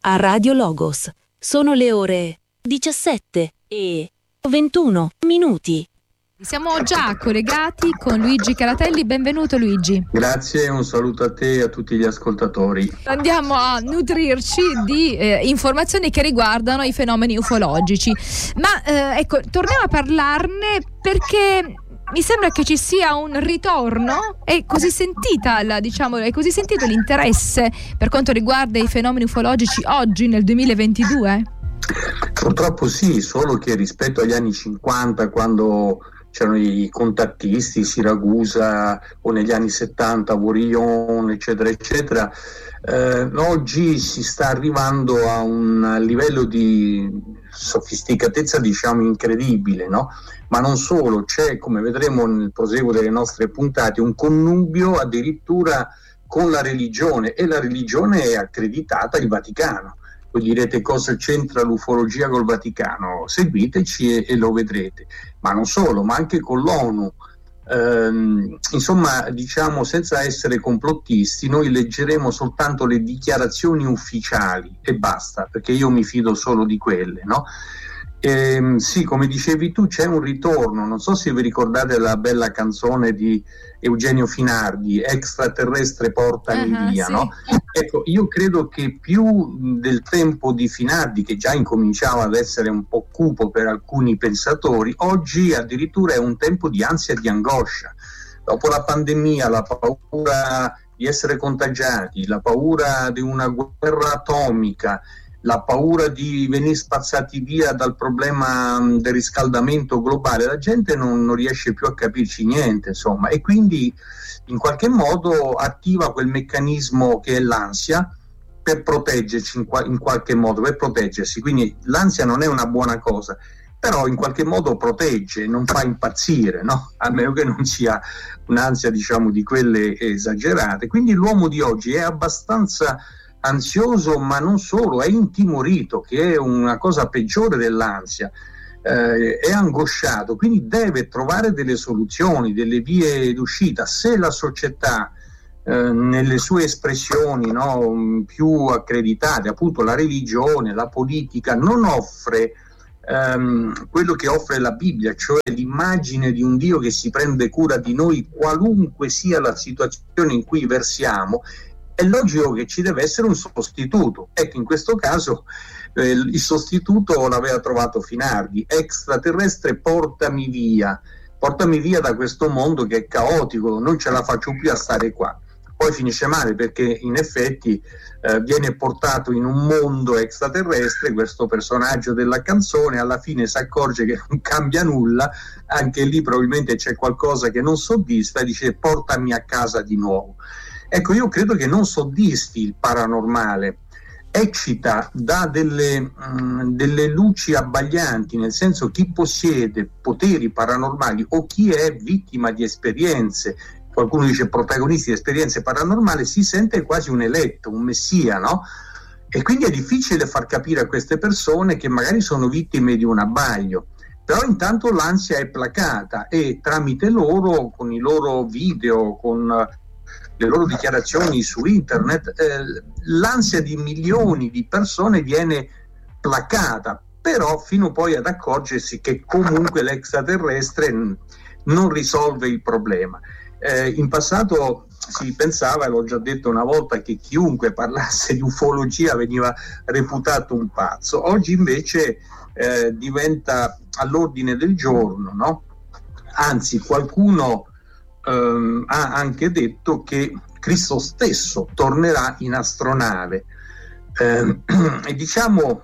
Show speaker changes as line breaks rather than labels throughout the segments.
a Radio Logos. Sono le ore 17:21.
Siamo già collegati con Luigi Caratelli. Benvenuto Luigi.
Grazie, un saluto a te e a tutti gli ascoltatori.
Andiamo a nutrirci di informazioni che riguardano i fenomeni ufologici. Ma ecco, torniamo a parlarne perché mi sembra che ci sia un ritorno. È così sentito l'interesse per quanto riguarda i fenomeni ufologici oggi nel 2022?
Purtroppo sì, solo che rispetto agli anni 50, quando c'erano i contattisti, Siracusa, o negli anni 70, Vorillon, eccetera, eccetera, oggi si sta arrivando a un livello di sofisticatezza, diciamo, incredibile, no? Ma non solo, c'è, come vedremo nel proseguo delle nostre puntate, un connubio addirittura con la religione, e la religione è accreditata al Vaticano. Voi direte: cosa c'entra l'ufologia col Vaticano? Seguiteci e lo vedrete. Ma non solo, ma anche con l'ONU. Insomma, diciamo, senza essere complottisti, noi leggeremo soltanto le dichiarazioni ufficiali e basta, perché io mi fido solo di quelle, no? Sì, come dicevi tu, c'è un ritorno. Non so se vi ricordate la bella canzone di Eugenio Finardi, Extraterrestre portami via, sì. No? Ecco, io credo che più del tempo di Finardi, che già incominciava ad essere un po' cupo per alcuni pensatori, oggi addirittura è un tempo di ansia e di angoscia. Dopo la pandemia, la paura di essere contagiati, la paura di una guerra atomica, la paura di venire spazzati via dal problema del riscaldamento globale, la gente non riesce più a capirci niente, insomma, e quindi in qualche modo attiva quel meccanismo che è l'ansia per proteggerci in qualche modo, per proteggersi. Quindi l'ansia non è una buona cosa, però in qualche modo protegge, non fa impazzire, no? A meno che non sia un'ansia, diciamo, di quelle esagerate. Quindi l'uomo di oggi è abbastanza ansioso, ma non solo, è intimorito, che è una cosa peggiore dell'ansia, è angosciato, quindi deve trovare delle soluzioni, delle vie d'uscita. Se la società nelle sue espressioni, no, più accreditate, appunto la religione, la politica, non offre quello che offre la Bibbia, cioè l'immagine di un Dio che si prende cura di noi qualunque sia la situazione in cui versiamo, è logico che ci deve essere un sostituto. Ecco, in questo caso il sostituto l'aveva trovato Finardi: extraterrestre portami via da questo mondo che è caotico, non ce la faccio più a stare qua. Poi finisce male, perché in effetti viene portato in un mondo extraterrestre questo personaggio della canzone, alla fine si accorge che non cambia nulla, anche lì probabilmente c'è qualcosa che non soddisfa e dice: portami a casa di nuovo. Ecco, io credo che non soddisfi il paranormale, eccita, dà delle luci abbaglianti, nel senso, chi possiede poteri paranormali o chi è vittima di esperienze, qualcuno dice protagonisti di esperienze paranormali, si sente quasi un eletto, un messia, no? E quindi è difficile far capire a queste persone che magari sono vittime di un abbaglio. Però intanto l'ansia è placata, e tramite loro, con i loro video, con le loro dichiarazioni su internet, l'ansia di milioni di persone viene placata, però fino poi ad accorgersi che comunque l'extraterrestre non risolve il problema. In passato si pensava, l'ho già detto una volta, che chiunque parlasse di ufologia veniva reputato un pazzo. Oggi invece diventa all'ordine del giorno, no? Anzi, qualcuno ha anche detto che Cristo stesso tornerà in astronave, e diciamo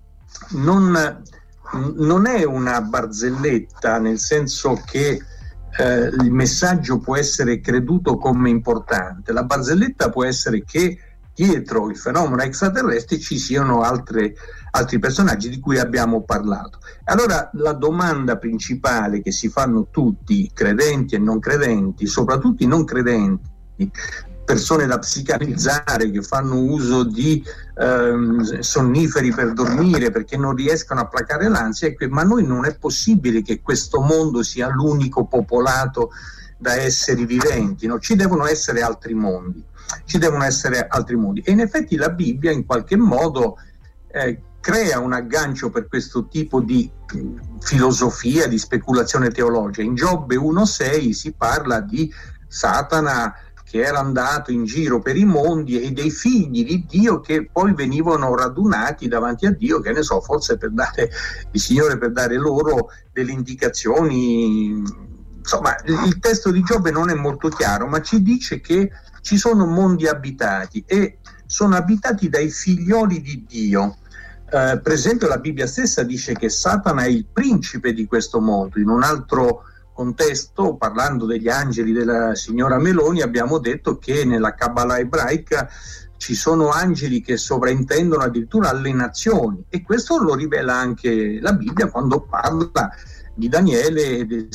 non è una barzelletta, nel senso che il messaggio può essere creduto come importante. La barzelletta può essere che dietro il fenomeno extraterrestre ci siano altri personaggi di cui abbiamo parlato. Allora la domanda principale che si fanno tutti, credenti e non credenti, soprattutto i non credenti, persone da psicanalizzare che fanno uso di sonniferi per dormire perché non riescono a placare l'ansia, ma noi non è possibile che questo mondo sia l'unico popolato da esseri viventi, no? Ci devono essere altri mondi, e in effetti la Bibbia in qualche modo crea un aggancio per questo tipo di filosofia, di speculazione teologica. In Giobbe 1,6 si parla di Satana che era andato in giro per i mondi e dei figli di Dio che poi venivano radunati davanti a Dio, che ne so, forse per dare il Signore, per dare loro delle indicazioni. Insomma, il testo di Giobbe non è molto chiaro, ma ci dice che ci sono mondi abitati e sono abitati dai figlioli di Dio. Per esempio la Bibbia stessa dice che Satana è il principe di questo mondo. In un altro contesto, parlando degli angeli della signora Meloni, abbiamo detto che nella Kabbalah ebraica ci sono angeli che sovrintendono addirittura alle nazioni, e questo lo rivela anche la Bibbia quando parla di Daniele e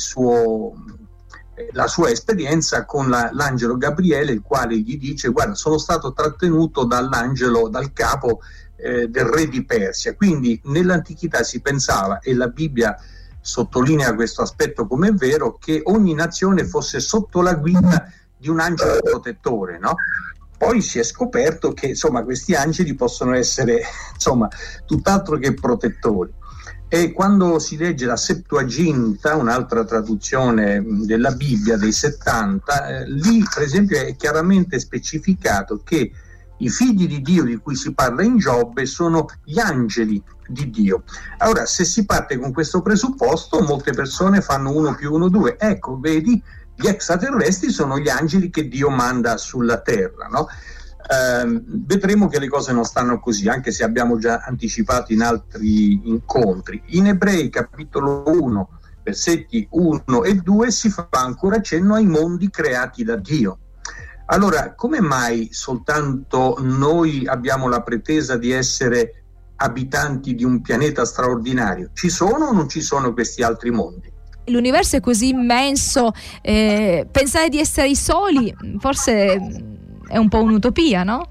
la sua esperienza con l'angelo Gabriele, il quale gli dice: guarda, sono stato trattenuto dal capo del re di Persia. Quindi nell'antichità si pensava, e la Bibbia sottolinea questo aspetto come è vero, che ogni nazione fosse sotto la guida di un angelo protettore, no? Poi si è scoperto che insomma questi angeli possono essere tutt'altro che protettori. E quando si legge la Septuaginta, un'altra traduzione della Bibbia dei 70, lì per esempio è chiaramente specificato che i figli di Dio di cui si parla in Giobbe sono gli angeli di Dio. Allora, se si parte con questo presupposto, molte persone fanno 1 più 1 2. Ecco, vedi, gli extraterrestri sono gli angeli che Dio manda sulla terra, no? Vedremo che le cose non stanno così, anche se abbiamo già anticipato in altri incontri. In Ebrei capitolo 1, versetti 1 e 2 si fa ancora cenno ai mondi creati da Dio. Allora, come mai soltanto noi abbiamo la pretesa di essere abitanti di un pianeta straordinario? Ci sono o non ci sono questi altri mondi?
L'universo è così immenso, pensare di essere i soli forse è un po' un'utopia, no?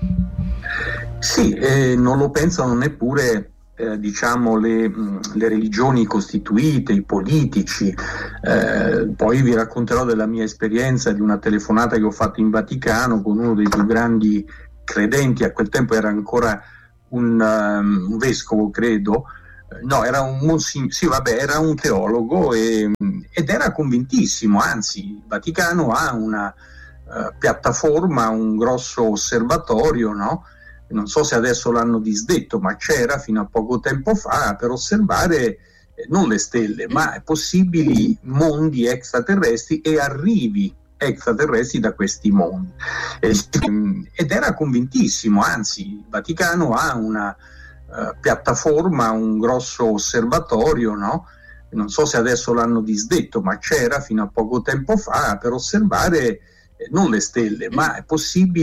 Sì, non lo pensano neppure le religioni costituite, i politici. Poi vi racconterò della mia esperienza di una telefonata che ho fatto in Vaticano con uno dei più grandi credenti. A quel tempo era ancora un vescovo, credo. No, era era un teologo ed era convintissimo. Anzi, il Vaticano ha una piattaforma, un grosso osservatorio, no? Non so se adesso l'hanno disdetto, ma c'era fino a poco tempo fa per osservare non le stelle, ma possibili mondi extraterrestri e arrivi extraterrestri da questi mondi. Ed era convintissimo. Anzi, il Vaticano ha una piattaforma, un grosso osservatorio, no? Non so se adesso l'hanno disdetto, ma c'era fino a poco tempo fa per osservare non le stelle, ma possibili